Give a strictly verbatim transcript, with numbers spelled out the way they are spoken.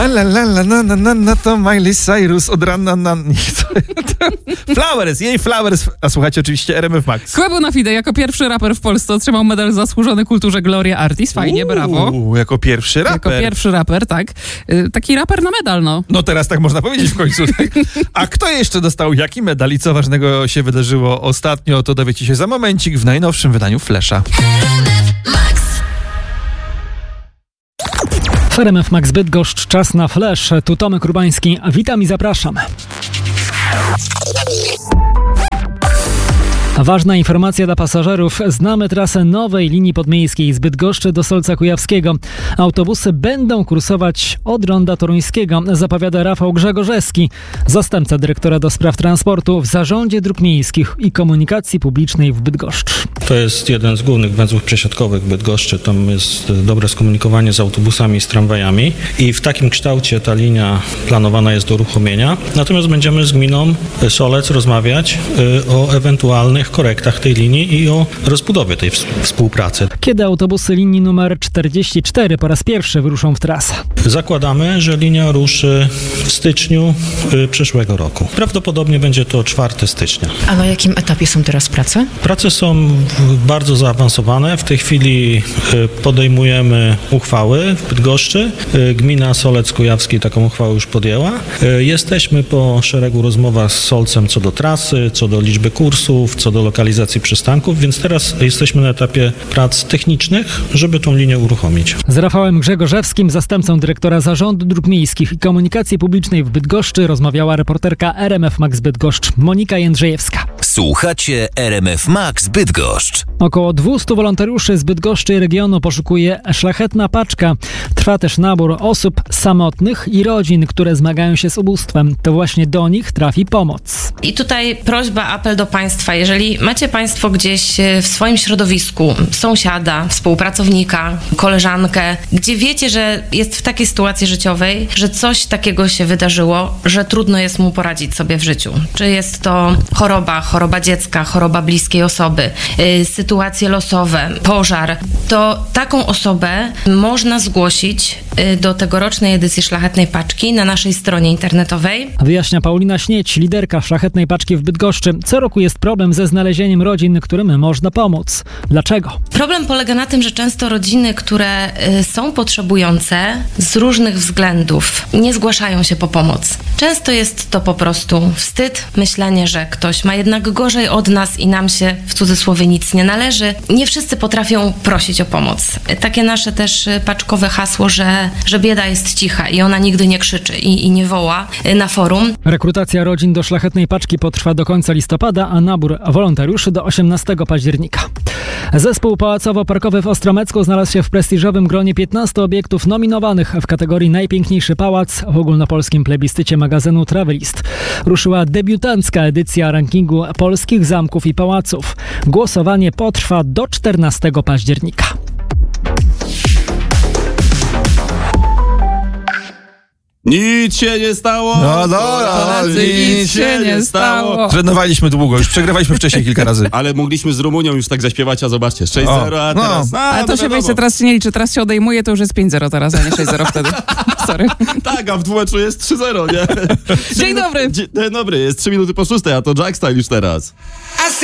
La la la la na na na na to Miley Cyrus od rana na... Flowers, jej Flowers. A słuchajcie oczywiście R M F Max. Quebo na Fide jako pierwszy raper w Polsce otrzymał medal zasłużony kulturze Gloria Artis. Fajnie, Uuu, brawo. Jako pierwszy raper. Jako pierwszy raper, tak. Y, taki raper na medal, no. No teraz tak można powiedzieć w końcu. Tak? A kto jeszcze dostał jaki medal i co ważnego się wydarzyło ostatnio, to dowiecie się za momencik w najnowszym wydaniu Flesza. W R M F Max Bydgoszcz czas na Flash. Tu Tomek Urbański. Witam i zapraszam. Ważna informacja dla pasażerów. Znamy trasę nowej linii podmiejskiej z Bydgoszczy do Solca Kujawskiego. Autobusy będą kursować od Ronda Toruńskiego, zapowiada Rafał Grzegorzewski, zastępca dyrektora do spraw transportu w Zarządzie Dróg Miejskich i Komunikacji Publicznej w Bydgoszczy. To jest jeden z głównych węzłów przesiadkowych Bydgoszczy. Tam jest dobre skomunikowanie z autobusami i z tramwajami i w takim kształcie ta linia planowana jest do uruchomienia. Natomiast będziemy z gminą Solec rozmawiać o ewentualnych korektach tej linii i o rozbudowie tej współpracy. Kiedy autobusy linii numer czterdzieści cztery po raz pierwszy wyruszą w trasę? Zakładamy, że linia ruszy w styczniu y, przyszłego roku. Prawdopodobnie będzie to czwartego stycznia. A na jakim etapie są teraz prace? Prace są bardzo zaawansowane. W tej chwili y, podejmujemy uchwały w Bydgoszczy. Y, gmina Solec Kujawski taką uchwałę już podjęła. Y, jesteśmy po szeregu rozmowach z Solcem co do trasy, co do liczby kursów, co do lokalizacji przystanków, więc teraz jesteśmy na etapie prac technicznych, żeby tą linię uruchomić. Z Rafałem Grzegorzewskim, zastępcą dyrektora Zarządu Dróg Miejskich i Komunikacji Publicznej w Bydgoszczy, rozmawiała reporterka R M F Max Bydgoszcz Monika Jędrzejewska. Słuchacie R M F Max Bydgoszcz. Około dwieście wolontariuszy z Bydgoszczy i regionu poszukuje Szlachetna Paczka. Trwa też nabór osób samotnych i rodzin, które zmagają się z ubóstwem. To właśnie do nich trafi pomoc. I tutaj prośba, apel do Państwa. Jeżeli macie Państwo gdzieś w swoim środowisku sąsiada, współpracownika, koleżankę, gdzie wiecie, że jest w takiej sytuacji życiowej, że coś takiego się wydarzyło, że trudno jest mu poradzić sobie w życiu. Czy jest to choroba, choroba dziecka, choroba bliskiej osoby, yy, sytuacje losowe, pożar, to taką osobę można zgłosić yy, do tegorocznej edycji Szlachetnej Paczki na naszej stronie internetowej. Wyjaśnia Paulina Śnieć, liderka Szlachetnej Paczki w Bydgoszczy. Co roku jest problem ze znalezieniem rodzin, którym można pomóc. Dlaczego? Problem polega na tym, że często rodziny, które y, są potrzebujące z różnych względów nie zgłaszają się po pomoc. Często jest to po prostu wstyd, myślenie, że ktoś ma jednak gorzej od nas i nam się w cudzysłowie nic nie należy. Nie wszyscy potrafią prosić o pomoc. Takie nasze też paczkowe hasło, że, że bieda jest cicha i ona nigdy nie krzyczy i, i nie woła y, na forum. Rekrutacja rodzin do Szlachetnej Paczki potrwa do końca listopada, a nabór wolontariuszy do osiemnastego października. Zespół pałacowo-parkowy w Ostromecku znalazł się w prestiżowym gronie piętnastu obiektów nominowanych w kategorii Najpiękniejszy Pałac w ogólnopolskim plebiscycie magazynu Travelist. Ruszyła debiutancka edycja rankingu polskich zamków i pałaców. Głosowanie potrwa do czternastego października. Nic się nie stało! No dobra, nic się nie stało. Trenowaliśmy długo, już przegrywaliśmy wcześniej kilka razy. Ale mogliśmy z Rumunią już tak zaśpiewać, a zobaczcie, sześć zero, a no. teraz... A, Ale to no się wiadomo. wiecie, teraz się nie liczy, teraz się odejmuje, to już jest pięć zero teraz, a nie sześć zero wtedy. Sorry. Tak, a w dwumeczu jest trzy zero, nie? Dzień dobry. Dzień dobry, jest trzy minuty po szóstej, a to Jack Style już teraz.